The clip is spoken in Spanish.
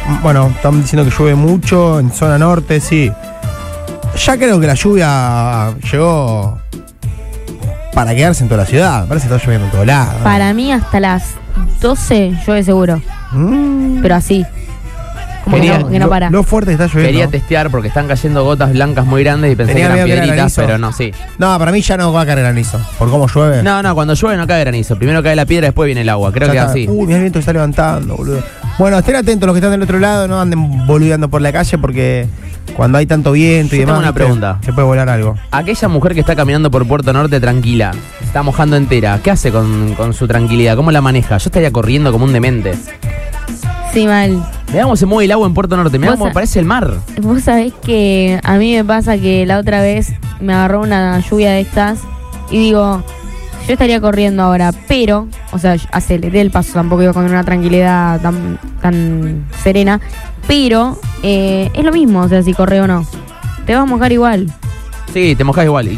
bueno, están diciendo que llueve mucho en zona norte, sí. Ya creo que la lluvia llegó para quedarse en toda la ciudad. Me parece que está lloviendo en todos lados. Para mí hasta las 12 llueve seguro. Pero así. Como que no para. Lo fuerte que está lloviendo. Quería testear porque están cayendo gotas blancas muy grandes y pensé que eran piedritas, pero no, sí. No, para mí ya no va a caer granizo. Por cómo llueve. No, cuando llueve no cae granizo. Primero cae la piedra, después viene el agua. Creo Ya que está. así. Mira el viento que está levantando, boludo. Bueno, estén atentos los que están del otro lado, no anden boludeando por la calle porque cuando hay tanto viento y Yo demás. tengo una pregunta. Se puede volar algo. Aquella mujer que está caminando por Puerto Norte tranquila, está mojando entera, ¿qué hace con su tranquilidad? ¿Cómo la maneja? Yo estaría corriendo como un demente. Sí, mal. Mirá cómo se mueve el agua en Puerto Norte, mirá cómo parece el mar. Vos sabés que a mí me pasa que la otra vez me agarró una lluvia de estas y digo, yo estaría corriendo ahora, pero, o sea, aceleré el paso, tampoco iba con una tranquilidad tan serena, pero es lo mismo, o sea, si corre o no. Te vas a mojar igual. Sí, te mojás igual.